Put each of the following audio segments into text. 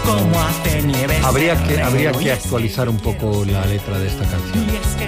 como hace nieve. Habría que actualizar un poco la letra de esta canción.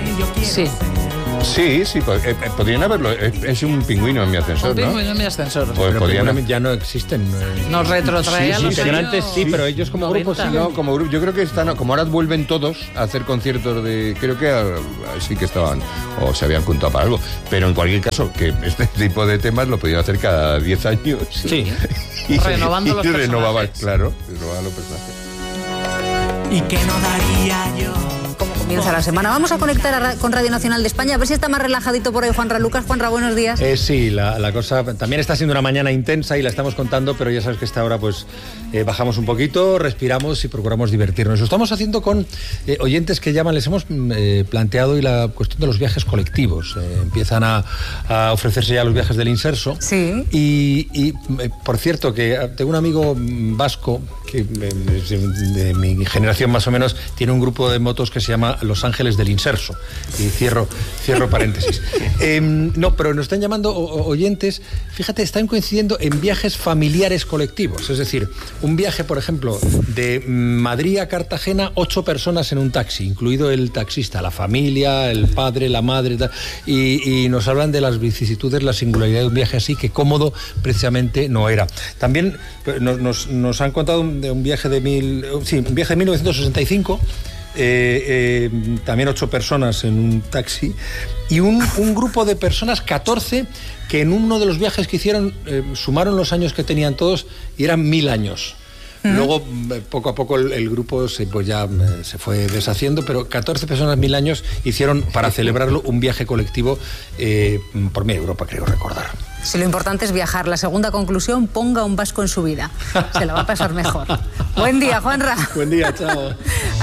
Sí, podrían haberlo. Es un pingüino en mi ascensor, ¿no? Un pingüino en mi ascensor. Pues podrían... Ya no existen. Nos retrotrae a los pero años antes sí, pero ellos como 90. Grupo sí, no, como grupo. Yo creo que están, como ahora vuelven todos a hacer conciertos de... Creo que sí que estaban, o se habían juntado para algo. Pero en cualquier caso, que este tipo de temas lo podían hacer cada 10 años. Sí. Renovando los personajes. Renovaban los personajes. ¿Y qué no daría yo? Como comienza la semana. Vamos a conectar con Radio Nacional de España, a ver si está más relajadito por ahí Juanra Lucas. Juanra, buenos días. Sí, la cosa también está siendo una mañana intensa y la estamos contando, pero ya sabes que a esta hora pues bajamos un poquito, respiramos y procuramos divertirnos. Lo estamos haciendo con oyentes que llaman, les hemos planteado hoy la cuestión de los viajes colectivos. Empiezan a ofrecerse ya los viajes del Inserso. Sí. Y por cierto, que tengo un amigo vasco que de mi generación más o menos tiene un grupo de motos que se llama Los Ángeles del Inserso, y cierro paréntesis. No, pero nos están llamando oyentes, fíjate, están coincidiendo en viajes familiares colectivos, es decir, un viaje, por ejemplo, de Madrid a Cartagena, 8 personas en un taxi, incluido el taxista, la familia, el padre, la madre, y nos hablan de las vicisitudes, la singularidad de un viaje así, que cómodo precisamente no era. También nos han contado de un viaje de 1965, también 8 personas en un taxi y un grupo de personas, 14, que en uno de los viajes que hicieron sumaron los años que tenían todos y eran 1000 años. Luego, poco a poco, el grupo se fue deshaciendo, pero 14 personas, 1000 años, hicieron para celebrarlo un viaje colectivo por media Europa, creo recordar. Si lo importante es viajar. La segunda conclusión, ponga un vasco en su vida. Se lo va a pasar mejor. Buen día, Juanra. Buen día, chao.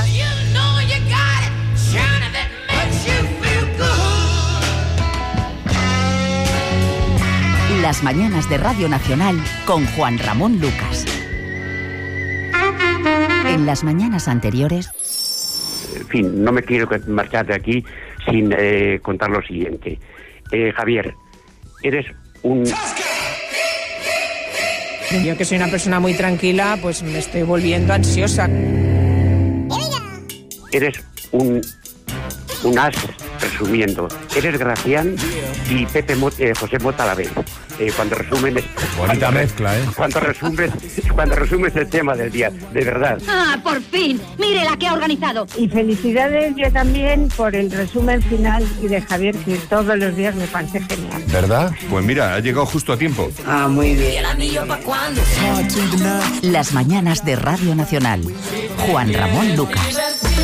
Las mañanas de Radio Nacional con Juan Ramón Lucas. En las mañanas anteriores... En fin, no me quiero marchar de aquí sin contar lo siguiente. Javier, eres un... Yo que soy una persona muy tranquila, pues me estoy volviendo ansiosa. Eres un as, resumiendo. Eres Gracián y José Mota a la vez. Cuando resumen... Bonita mezcla, ¿eh? Cuando resumes el tema del día, de verdad. ¡Ah, por fin! ¡Mire la que ha organizado! Y felicidades yo también por el resumen final y de Javier, que todos los días me parece genial. ¿Verdad? Pues mira, ha llegado justo a tiempo. Ah, muy bien. ¿Y el anillo para cuándo? Las mañanas de Radio Nacional. Juan Ramón Lucas.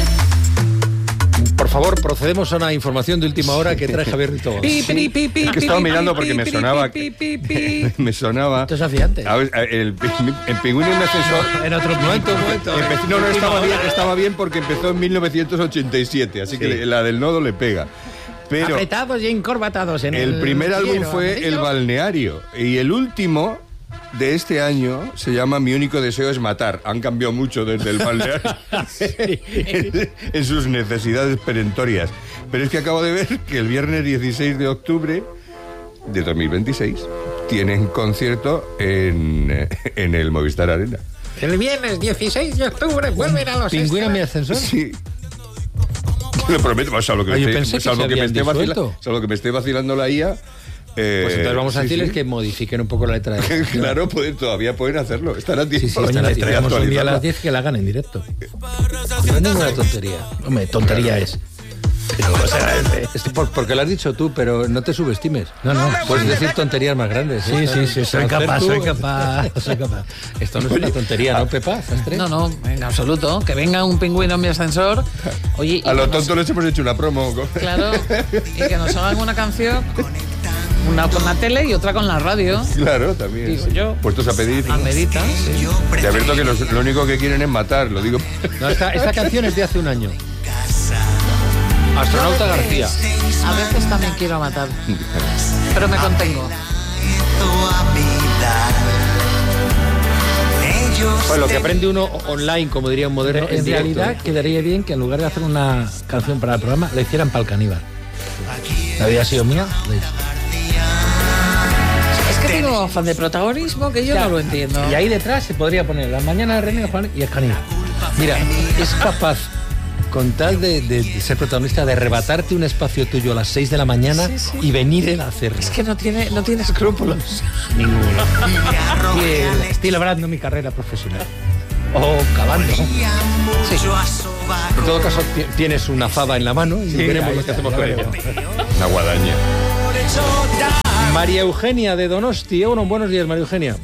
Por favor, procedemos a una información de última hora que trae Javier Rito. Que estaba mirando porque me sonaba. Me sonaba. Esto es afiante. A ver, el pingüino en un ascensor. En otro momento. No, estaba bien porque empezó en 1987, así que la del nodo le pega. Pero apretados y encorbatados en el primer álbum fue El Balneario y el último de este año se llama Mi único deseo es matar. Han cambiado mucho desde El Balneario en sus necesidades perentorias. Pero es que acabo de ver que el viernes 16 de octubre de 2026 tienen concierto en el Movistar Arena. El viernes 16 de octubre vuelven a los ¿Pingüino en mi ascensor? Sí. Lo prometo, salvo que me esté vacilando la IA. Pues entonces vamos a decirles que modifiquen un poco la letra de... Claro, todavía pueden hacerlo. Estarán a tiempo. Sí, traemos un día a las 10 que la hagan en directo. No es ninguna tontería. Hombre, tontería es. Porque lo has dicho tú, pero no te subestimes. No. Puedes decir tonterías más grandes. Sí, soy capaz. Esto no es una tontería, ¿no, Pepa? No, en absoluto. Que venga un pingüino en mi ascensor. Oye, a lo tonto les hemos hecho una promo. Claro, y que nos hagan una canción. Una con la tele y otra con la radio. Claro, también. Digo yo. Puestos a pedir. A meditas. Sí. Te advierto que lo único que quieren es matar, lo digo. No, esta canción es de hace un año. Astronauta García. A veces también quiero matar. Pero me contengo. Pues lo que aprende uno online, como diría un moderno. En realidad quedaría bien que en lugar de hacer una canción para el programa, la hicieran para el caníbal. ¿La había sido mía? que tiene un afán de protagonismo que yo no lo entiendo. Y ahí detrás se podría poner la mañana de René, Juan y Escanilla. Mira, es capaz, con tal de ser protagonista, de arrebatarte un espacio tuyo a las 6 de la mañana y venir él a hacerlo. Es que no tiene escrúpulos. Ninguno. Y estoy labrando mi carrera profesional. O cavando. Sí. En todo caso, tienes una fava en la mano y veremos lo que hacemos con ella. Una guadaña. María Eugenia de Donosti. Bueno, buenos días, María Eugenia.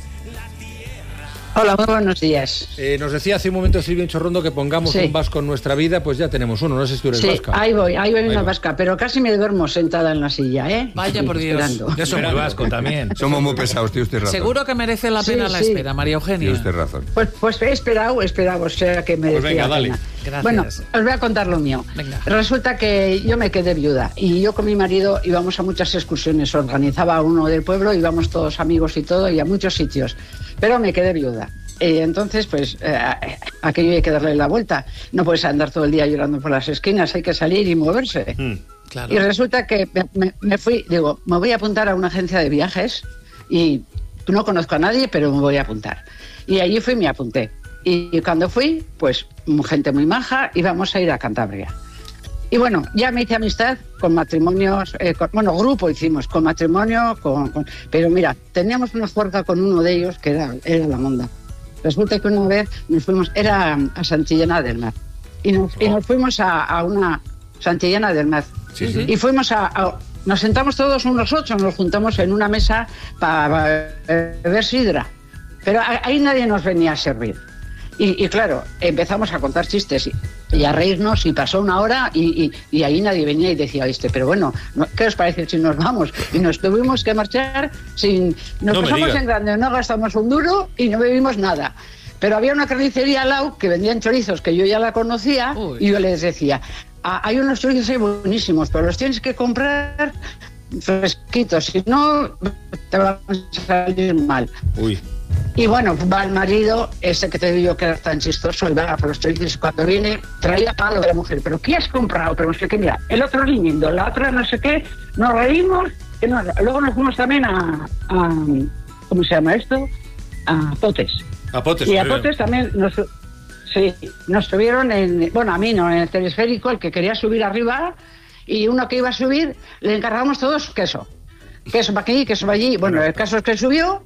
Hola, muy buenos días. Nos decía hace un momento Silvia Chorrondo que pongamos un vasco en nuestra vida, pues ya tenemos uno, no sé si tú eres vasca. Ahí voy una vasca, pero casi me duermo sentada en la silla, ¿eh? Vaya por Dios. Esperando. Yo soy muy vasco también. Somos muy pesados, tiene usted razón. Seguro que merece la pena la espera, María Eugenia. Tiene usted razón. Pues he esperado, o sea que me venga, dale. Gracias. Bueno, os voy a contar lo mío. Venga. Resulta que yo me quedé viuda y yo con mi marido íbamos a muchas excursiones, organizaba uno del pueblo, íbamos todos amigos y todo, y a muchos sitios, pero me quedé viuda. Entonces, pues, aquello hay que darle la vuelta. No puedes andar todo el día llorando por las esquinas, hay que salir y moverse. Claro. Y resulta que me fui, digo, me voy a apuntar a una agencia de viajes y no conozco a nadie, pero me voy a apuntar. Y allí fui y me apunté. Y cuando fui, pues, gente muy maja, íbamos a ir a Cantabria. Y bueno, ya me hice amistad con matrimonios, grupo hicimos, con matrimonio, pero mira, teníamos una juerga con uno de ellos que era la monda. Resulta que una vez nos fuimos, era a Santillana del Mar, y nos fuimos a una Santillana del Mar. Sí. Y fuimos nos sentamos todos unos 8, nos juntamos en una mesa para beber sidra, pero ahí nadie nos venía a servir. Y claro, empezamos a contar chistes y a reírnos, y pasó una hora y ahí nadie venía y decía, pero bueno, ¿qué os parece si nos vamos? Y nos tuvimos que marchar nos pasamos en grande, no gastamos un duro y no bebimos nada. Pero había una carnicería al lado que vendían chorizos que yo ya la conocía. Uy. Y yo les decía, hay unos chorizos ahí buenísimos, pero los tienes que comprar fresquitos, si no te van a salir mal. Uy. Y bueno, va el marido, ese que te digo que era tan chistoso, y va por los chorizos, y cuando viene traía palo de la mujer. ¿Pero qué has comprado? Pero no sé qué, mira, el otro riñendo, la otra no sé qué, nos reímos, luego nos fuimos también a ¿cómo se llama esto? A Potes. A Potes. Y a Potes también nos subieron a mí no, en el telesférico, el que quería subir arriba, y uno que iba a subir, le encargamos todos queso. Queso para aquí, queso para allí. Bueno, el caso es que subió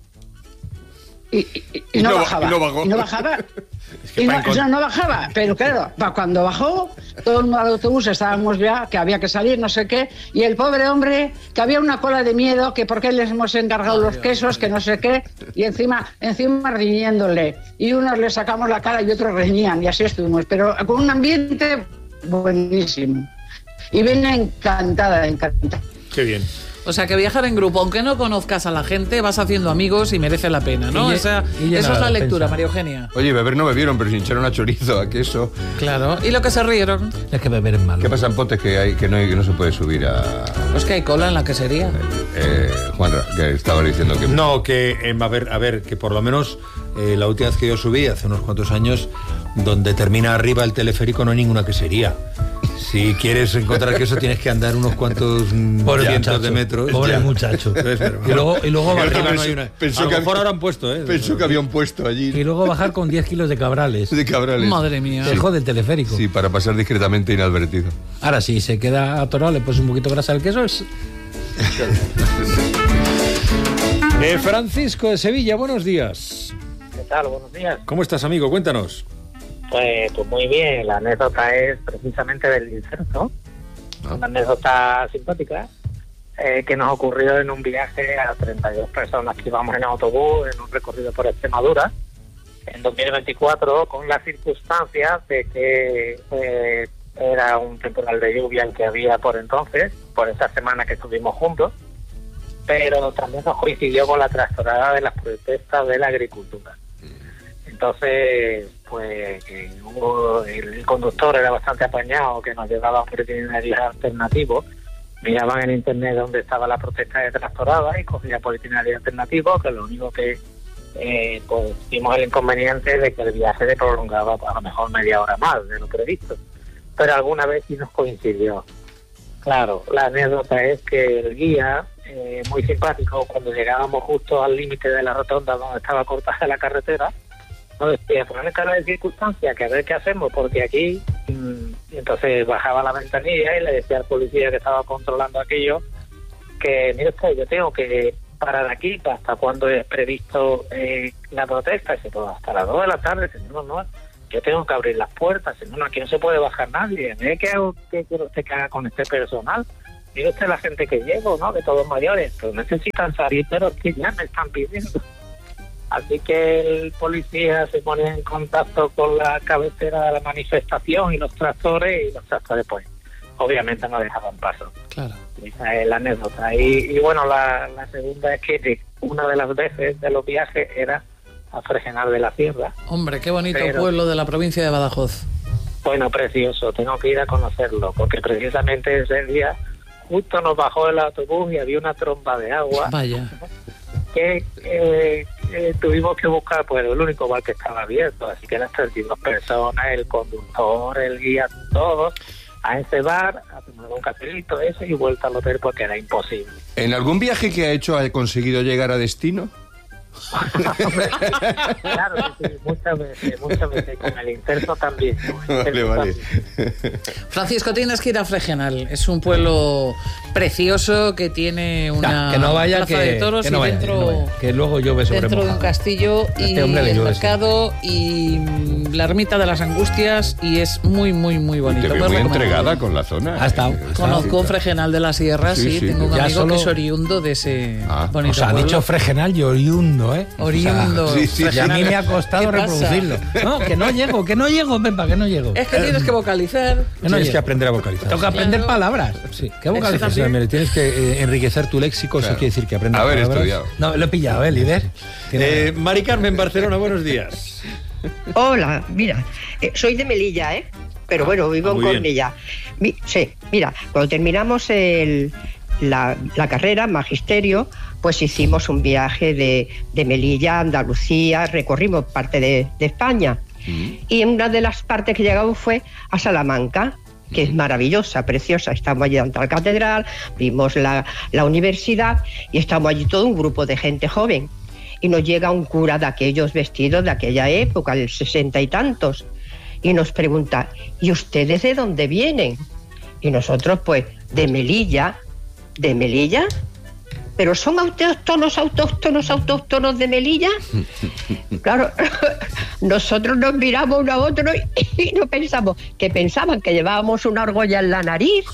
y no bajaba. Y no bajaba. No bajaba, pero claro, cuando bajó, todo el mundo al autobús estábamos ya, que había que salir, no sé qué, y el pobre hombre, que había una cola de miedo, que por qué les hemos encargado los quesos, que no sé qué, y encima riñéndole, y unos le sacamos la cara y otros reñían, y así estuvimos, pero con un ambiente buenísimo. Y vine encantada. Qué bien. O sea, que viajar en grupo, aunque no conozcas a la gente, vas haciendo amigos y merece la pena, ¿no? Eso es la lectura, María Eugenia. Oye, beber no bebieron, pero se hincharon a chorizo, a queso. Claro, y lo que se rieron. Es que beber es malo. ¿Qué pasa en Potes que no se puede subir a...? Pues que hay cola en la quesería. Juanra, que estaba diciendo que... No, que a ver, que por lo menos la última vez que yo subí, hace unos cuantos años, donde termina arriba el teleférico no hay ninguna quesería. Si quieres encontrar queso tienes que andar unos cuantos cientos de metros. Pobre muchacho. Y luego bajar. A lo mejor ahora han puesto, Pensó que había un puesto allí. Y luego bajar con 10 kilos de cabrales. Madre mía. Se jode el teleférico. Sí, para pasar discretamente inadvertido. Ahora sí, se queda atorado, le pones un poquito de grasa al queso. Francisco de Sevilla, buenos días. ¿Qué tal? Buenos días. ¿Cómo estás, amigo? Cuéntanos. Pues muy bien, la anécdota es precisamente del inserto, una anécdota simpática que nos ocurrió en un viaje a 32 personas que íbamos en autobús en un recorrido por Extremadura en 2024, con las circunstancias de que era un temporal de lluvia el que había por entonces, por esa semana que estuvimos juntos, pero también nos coincidió con la trastornada de las protestas de la agricultura. Entonces, pues el conductor era bastante apañado, que nos llevaba por itinerarios alternativos. Miraban en internet dónde estaba la protesta de tractorada y cogía por itinerario alternativo, que lo único que pues vimos el inconveniente de que el viaje se prolongaba a lo mejor media hora más de lo previsto. Pero alguna vez sí nos coincidió. Claro, la anécdota es que el guía muy simpático, cuando llegábamos justo al límite de la rotonda donde estaba cortada la carretera, nos decía, ponme cara de circunstancia, que a ver qué hacemos, porque aquí... Y entonces bajaba la ventanilla y le decía al policía que estaba controlando aquello, que mire usted, yo tengo que parar aquí, ¿hasta cuándo es previsto la protesta? Y dice, pues hasta las 2 de la tarde. Dice, no, yo tengo que abrir las puertas. Dice, no, aquí no se puede bajar nadie. ¿Qué quiere usted que haga con este personal? Mire usted la gente que llevo, ¿no? De todos mayores, pues necesitan salir, pero es que ya me están pidiendo. Así que el policía se pone en contacto con la cabecera de la manifestación y los tractores pues obviamente no dejaban paso. Claro. Esa es la anécdota. Y bueno, la segunda es que una de las veces de los viajes era a Fregenal de la Sierra. Hombre, qué bonito pueblo de la provincia de Badajoz. Bueno, precioso, tengo que ir a conocerlo, porque precisamente ese día justo nos bajó el autobús y había una tromba de agua. Vaya. Que tuvimos que buscar pues el único bar que estaba abierto, así que las 32 personas, el conductor, el guía, todos a ese bar, a tomar un cafelito ese y vuelta al hotel porque era imposible. ¿En algún viaje que ha hecho ha conseguido llegar a destino? Claro que sí, muchas veces, con el Interso también. Vale. Francisco, tienes que ir a Fregenal, es un pueblo precioso que tiene una que no vaya, plaza de toros que no y vaya, dentro, que no vaya, que luego llueve sobre dentro de un castillo y el mercado y la ermita de las Angustias, y es muy bonito. Te veo muy entregada con la zona. Ha estado. Conozco Fregenal de la Sierra, sí, tengo un amigo que es oriundo de ese bonito os ha pueblo. dicho Fregenal y oriundo, ¿eh? Oriundo. O sea, y a mí me ha costado reproducirlo. No, que no llego, Pepa, que no llego. Es que tienes que vocalizar. Tienes que aprender a vocalizar. Tengo que aprender palabras. Sí, ¿qué vocalizar? Tienes que enriquecer tu léxico, eso quiere decir que aprendes palabras. Estudiado. No, lo he pillado, líder. Mari Carmen, Barcelona, buenos días. Hola, mira, soy de Melilla, pero bueno, vivo en Cornellá. Sí, mira, cuando terminamos la carrera, magisterio, pues hicimos un viaje de Melilla a Andalucía, recorrimos parte de España. Y una de las partes que llegamos fue a Salamanca, que es maravillosa, preciosa. Estamos allí ante la catedral, vimos la universidad y estamos allí todo un grupo de gente joven. Y nos llega un cura de aquellos vestidos de aquella época, del 60 y tantos, y nos pregunta, ¿y ustedes de dónde vienen? Y nosotros, pues, de Melilla. ¿De Melilla? ¿Pero son autóctonos de Melilla? Claro, nosotros nos miramos uno a otro y no pensamos, que pensaban que llevábamos una argolla en la nariz.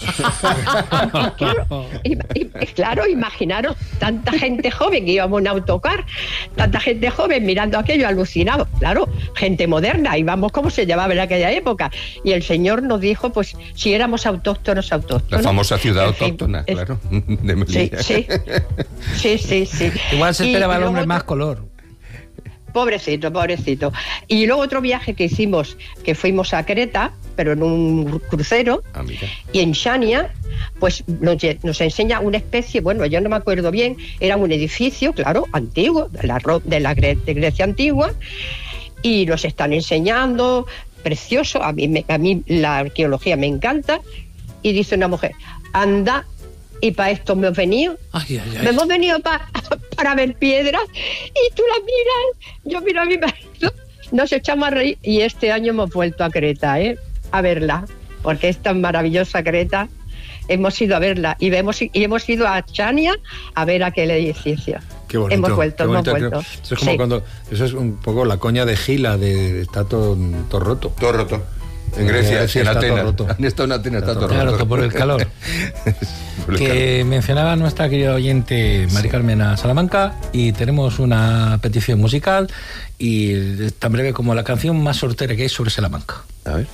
Claro, imaginaros tanta gente joven, que íbamos en autocar, tanta gente joven mirando aquello, alucinado. Claro, gente moderna, íbamos como se llevaba en aquella época. Y el señor nos dijo, pues, si éramos autóctonos. La famosa ciudad autóctona, claro, de Melilla. Sí. Igual se esperaba el hombre más color. Pobrecito. Y luego otro viaje que hicimos, que fuimos a Creta, pero en un crucero, y en Chania, pues nos enseña una especie, bueno, yo no me acuerdo bien, era un edificio, claro, antiguo, de Grecia antigua, y nos están enseñando, precioso, a mí la arqueología me encanta, y dice una mujer, anda, y para esto me hemos venido. Me hemos venido para ver piedras y tú las miras, yo miro a mi marido, nos echamos a reír y este año hemos vuelto a Creta, a verla, porque es tan maravillosa Creta. Hemos ido a verla y hemos ido a Chania a ver aquel edificio. Qué bonito. Hemos vuelto. Eso es como cuando, eso es un poco la coña de Gila, está todo roto. Todo roto. En Grecia, en Atenas. Han estado en Atenas, está todo roto. Claro, por el calor. Que mencionaba nuestra querida oyente Mari Carmen a Salamanca, y tenemos una petición musical y tan breve como la canción más sortera que hay sobre Salamanca. A ver.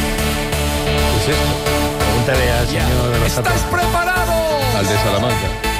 ¿Qué es esto? Pregúntale al señor de los ¿Estás preparado? Al de Salamanca.